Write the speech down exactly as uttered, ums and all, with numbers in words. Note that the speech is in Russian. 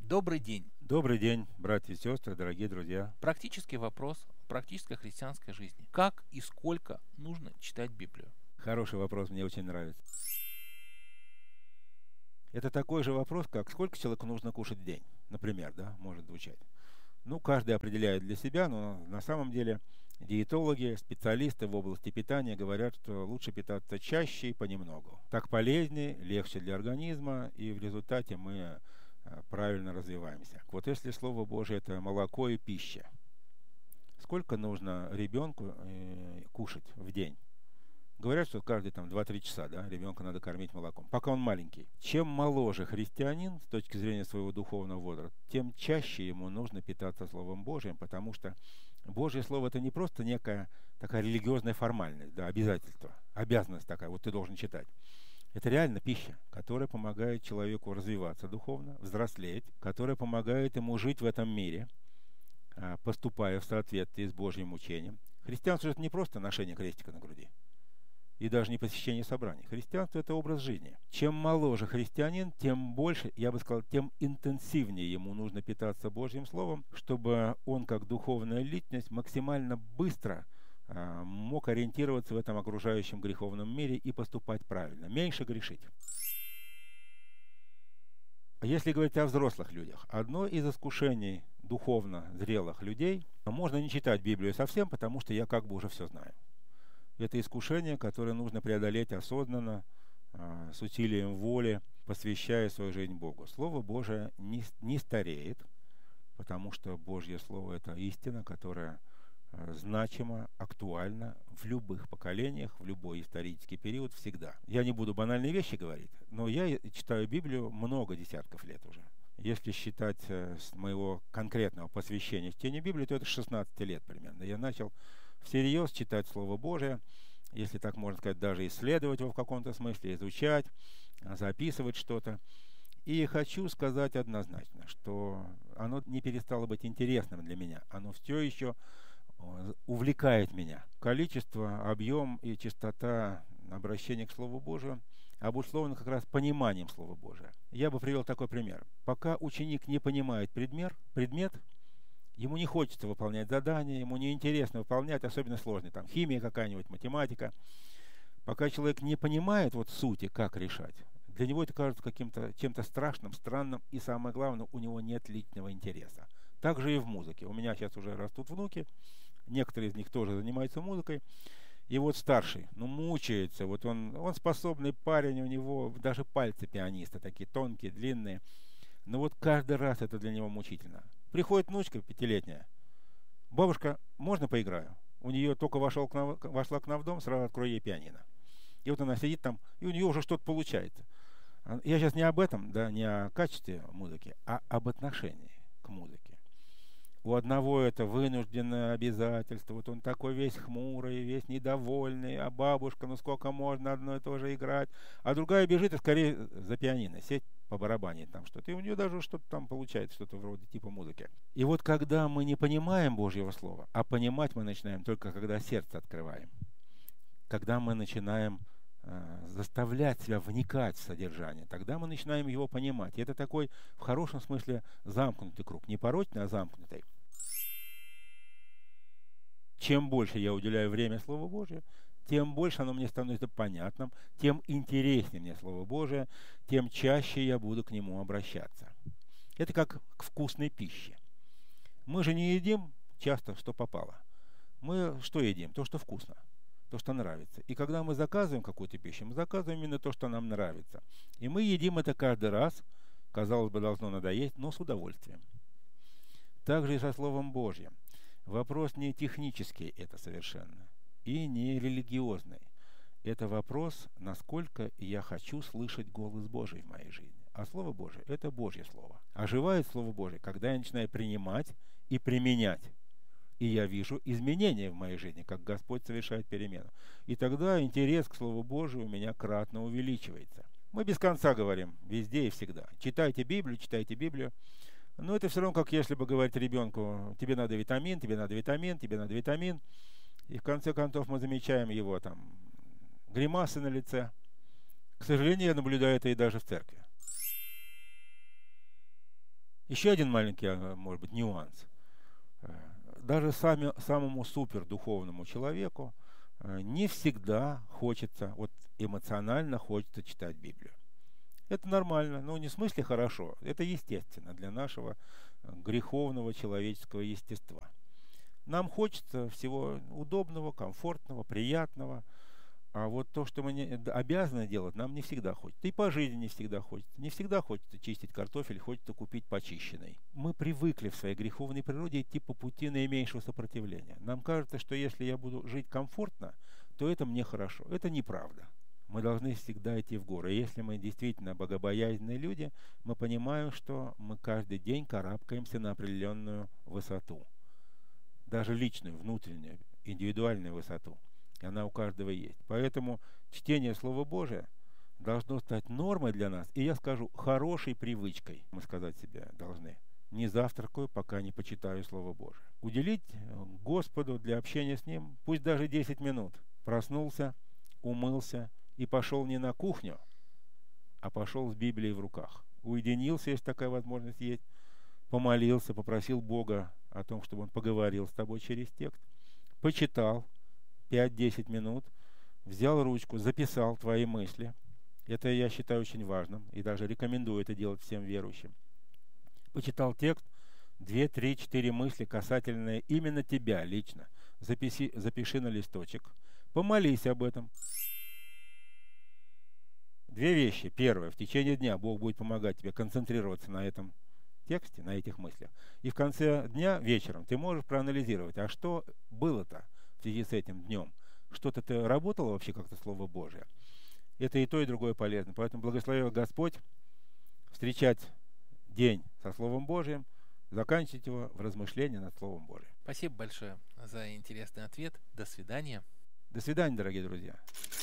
Добрый день. Добрый день, братья и сестры, дорогие друзья. Практический вопрос в практической христианской жизни. Как и сколько нужно читать Библию? Хороший вопрос, мне очень нравится. Это такой же вопрос, как сколько человеку нужно кушать в день, например, да, может звучать. Ну, каждый определяет для себя, но на самом деле диетологи, специалисты в области питания говорят, что лучше питаться чаще и понемногу. Так полезнее, легче для организма, и в результате мы правильно развиваемся. Вот если Слово Божие — это молоко и пища, сколько нужно ребенку э, кушать в день? Говорят, что каждые там два-три часа, да, ребенка надо кормить молоком, пока он маленький. Чем моложе христианин с точки зрения своего духовного возраста, тем чаще ему нужно питаться Словом Божьим, потому что Божье Слово — это не просто некая такая религиозная формальность, да, обязательство, обязанность такая, вот ты должен читать. Это реально пища, которая помогает человеку развиваться духовно, взрослеть, которая помогает ему жить в этом мире, поступая в соответствии с Божьим учением. Христианство — это не просто ношение крестика на груди, и даже не посещение собраний. Христианство — это образ жизни. Чем моложе христианин, тем больше, я бы сказал, тем интенсивнее ему нужно питаться Божьим Словом, чтобы он, как духовная личность, максимально быстро мог ориентироваться в этом окружающем греховном мире и поступать правильно, меньше грешить. Если говорить о взрослых людях, одно из искушений духовно зрелых людей — можно не читать Библию совсем, потому что я как бы уже все знаю. Это искушение, которое нужно преодолеть осознанно, с усилием воли, посвящая свою жизнь Богу. Слово Божие не, не стареет, потому что Божье Слово — это истина, которая значимо, актуально в любых поколениях, в любой исторический период, всегда. Я не буду банальные вещи говорить, но я читаю Библию много десятков лет уже. Если считать с моего конкретного посвящения чтению Библии, то это шестнадцать лет примерно. Я начал всерьез читать Слово Божие, если так можно сказать, даже исследовать его в каком-то смысле, изучать, записывать что-то. И хочу сказать однозначно, что оно не перестало быть интересным для меня. Оно все еще увлекает меня. Количество, объем и частота обращения к Слову Божию обусловлено как раз пониманием Слова Божия. Я бы привел такой пример. Пока ученик не понимает предмет, предмет, ему не хочется выполнять задания, ему неинтересно выполнять, особенно сложные, там химия какая-нибудь, математика. Пока человек не понимает вот сути, как решать, для него это кажется каким-то чем-то страшным, странным, и самое главное, у него нет личного интереса. Так же и в музыке. У меня сейчас уже растут внуки, некоторые из них тоже занимаются музыкой. И вот старший, ну, мучается. Вот он, он способный парень, у него даже пальцы пианиста такие тонкие, длинные. Но вот каждый раз это для него мучительно. Приходит внучка пятилетняя. Бабушка, можно поиграю? У нее только вошел к нам, вошла к нам в дом, сразу открой ей пианино. И вот она сидит там, и у нее уже что-то получается. Я сейчас не об этом, да, не о качестве музыки, а об отношении к музыке. У одного это вынужденное обязательство, вот он такой весь хмурый, весь недовольный, а бабушка, ну сколько можно одно и то же играть, а другая бежит и скорее за пианино, сесть по барабане там что-то, и у нее даже что-то там получается, что-то вроде типа музыки. И вот когда мы не понимаем Божьего Слова, а понимать мы начинаем только когда сердце открываем, когда мы начинаем э, заставлять себя вникать в содержание, тогда мы начинаем его понимать. И это такой, в хорошем смысле, замкнутый круг. Не порочный, а замкнутый. Чем больше я уделяю время Слову Божию, тем больше оно мне становится понятным, тем интереснее мне Слово Божие, тем чаще я буду к нему обращаться. Это как к вкусной пище. Мы же не едим часто, что попало. Мы что едим? То, что вкусно. То, что нравится. И когда мы заказываем какую-то пищу, мы заказываем именно то, что нам нравится. И мы едим это каждый раз, казалось бы, должно надоесть, но с удовольствием. Так же и со Словом Божьим. Вопрос не технический это совершенно, и не религиозный. Это вопрос, насколько я хочу слышать голос Божий в моей жизни. А Слово Божие — это Божье Слово. Оживает Слово Божие, когда я начинаю принимать и применять. И я вижу изменения в моей жизни, как Господь совершает перемену. И тогда интерес к Слову Божию у меня кратно увеличивается. Мы без конца говорим, везде и всегда. Читайте Библию, читайте Библию. Но это все равно, как если бы говорить ребенку, тебе надо витамин, тебе надо витамин, тебе надо витамин. И в конце концов мы замечаем его там гримасы на лице. К сожалению, я наблюдаю это и даже в церкви. Еще один маленький, а, может быть, нюанс. Даже сами, самому супердуховному человеку не всегда хочется, вот эмоционально хочется читать Библию. Это нормально, но не в смысле хорошо, это естественно для нашего греховного человеческого естества. Нам хочется всего удобного, комфортного, приятного, а вот то, что мы не, обязаны делать, нам не всегда хочется. И по жизни не всегда хочется. Не всегда хочется чистить картофель, хочется купить почищенный. Мы привыкли в своей греховной природе идти по пути наименьшего сопротивления. Нам кажется, что если я буду жить комфортно, то это мне хорошо. Это неправда. Мы должны всегда идти в горы. И если мы действительно богобоязненные люди, мы понимаем, что мы каждый день карабкаемся на определенную высоту. Даже личную, внутреннюю, индивидуальную высоту. И она у каждого есть. Поэтому чтение Слова Божия должно стать нормой для нас. И я скажу, хорошей привычкой, мы сказать себе должны. Не завтракаю, пока не почитаю Слово Божие. Уделить Господу для общения с Ним, пусть даже десять минут. Проснулся, умылся и пошел не на кухню, а пошел с Библией в руках. Уединился, если такая возможность есть. Помолился, попросил Бога о том, чтобы Он поговорил с тобой через текст. Почитал пять-десять минут, взял ручку, записал твои мысли. Это я считаю очень важным и даже рекомендую это делать всем верующим. Почитал текст, две, три, четыре мысли, касательные именно тебя лично. Записи, запиши на листочек. Помолись об этом. Две вещи. Первое. В течение дня Бог будет помогать тебе концентрироваться на этом тексте, на этих мыслях. И в конце дня, вечером, ты можешь проанализировать, а что было-то в связи с этим днем. Что-то ты работало вообще как-то Слово Божие. Это и то, и другое полезно. Поэтому благослови Господь встречать день со Словом Божиим, заканчивать его в размышлении над Словом Божиим. Спасибо большое за интересный ответ. До свидания. До свидания, дорогие друзья.